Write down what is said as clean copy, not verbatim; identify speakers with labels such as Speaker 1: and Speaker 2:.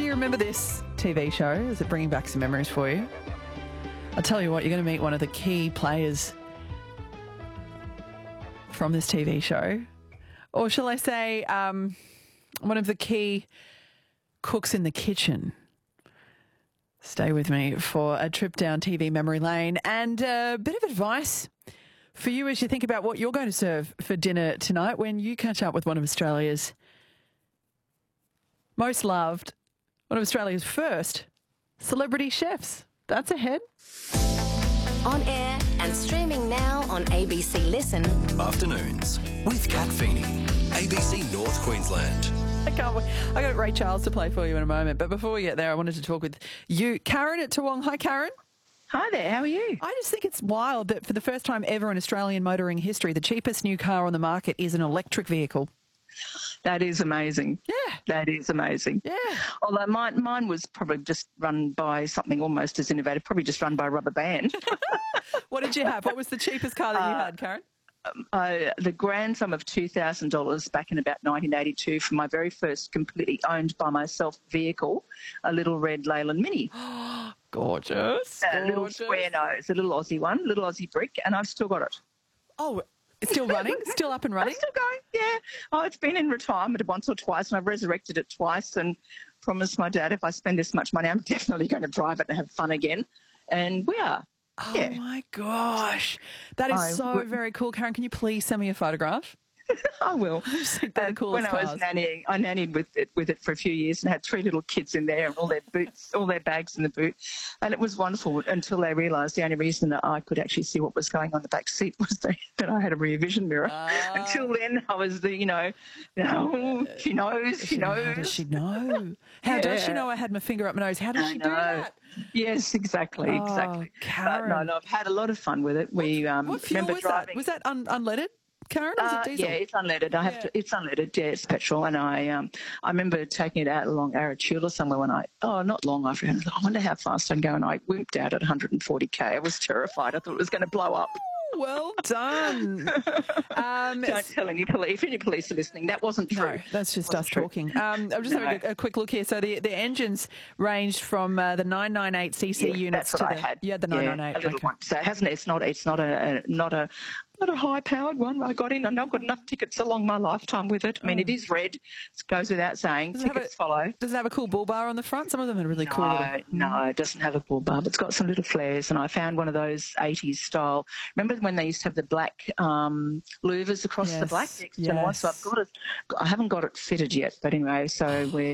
Speaker 1: you remember this TV show? Is it bringing back some memories for you? I'll tell you what, you're going to meet one of the key players from this TV show. Or shall I say, one of the key cooks in the kitchen. Stay with me for a trip down TV memory lane and a bit of advice for you as you think about what you're going to serve for dinner tonight when you catch up with one of Australia's most loved, one of Australia's first celebrity chefs. That's ahead.
Speaker 2: On air and streaming now on ABC Listen.
Speaker 3: Afternoons with Kat Feeney, ABC North Queensland.
Speaker 1: I can't wait. I got Ray Charles to play for you in a moment. But before we get there, I wanted to talk with you, Karen at Toowong. Hi, Karen.
Speaker 4: Hi there, how are you?
Speaker 1: I just think it's wild that for the first time ever in Australian motoring history, the cheapest new car on the market is an electric vehicle.
Speaker 4: That is amazing.
Speaker 1: Yeah.
Speaker 4: That is amazing.
Speaker 1: Yeah.
Speaker 4: Although mine was probably just run by something almost as innovative, probably just run by a rubber band.
Speaker 1: What did you have? What was the cheapest car that you had, Karen?
Speaker 4: The grand sum of $2,000 back in about 1982 for my very first completely owned by myself vehicle, a little red Leyland Mini.
Speaker 1: Gorgeous.
Speaker 4: A little square nose, a little Aussie one, little Aussie brick, and I've still got it.
Speaker 1: Oh, it's still running? Still up and running?
Speaker 4: It's still going, yeah. Oh, it's been in retirement once or twice, and I've resurrected it twice and promised my dad if I spend this much money, I'm definitely going to drive it and have fun again. And we are.
Speaker 1: Oh,
Speaker 4: yeah.
Speaker 1: my gosh. That is so very cool. Karen, can you please send me a photograph?
Speaker 4: I will.
Speaker 1: They're the coolest
Speaker 4: when I was
Speaker 1: cars.
Speaker 4: nannying, I nannied with it for a few years and had 3 little kids in there and all their boots, all their bags in the boot. And it was wonderful until they realised the only reason that I could actually see what was going on the back seat was that I had a rear vision mirror. Until then, I was she knows.
Speaker 1: How does she know? How does she know I had my finger up my nose? How does she do that?
Speaker 4: Yes, exactly.
Speaker 1: Karen.
Speaker 4: No, I've had a lot of fun with it. We
Speaker 1: what fuel
Speaker 4: remember
Speaker 1: was
Speaker 4: driving.
Speaker 1: that? Was that unleaded, Karen, or was it diesel?
Speaker 4: Yeah, it's unleaded. It's unleaded. Yeah, it's petrol. And I remember taking it out along Arachula somewhere when not long after. I wonder how fast I can go. And I wimped out at 140k. I was terrified. I thought it was going to blow up.
Speaker 1: Well done.
Speaker 4: Don't tell any police. If any police are listening, that wasn't true.
Speaker 1: No, that's just us talking. I'm just having a quick look here. So the engines ranged from the 998cc units
Speaker 4: that's what
Speaker 1: to
Speaker 4: I had.
Speaker 1: You had the 998.
Speaker 4: A little one. So it's not a high-powered one. I got in, and I've got enough tickets along my lifetime with it. I mean, it is red. It goes without saying. Tickets follow.
Speaker 1: Does it have a cool bull bar on the front? Some of them are really cool.
Speaker 4: No, it doesn't have a bull bar, but it's got some little flares, and I found one of those 80s style. Remember when they used to have the black louvers across the black?
Speaker 1: Yes.
Speaker 4: So I haven't got it fitted yet, but anyway, so we're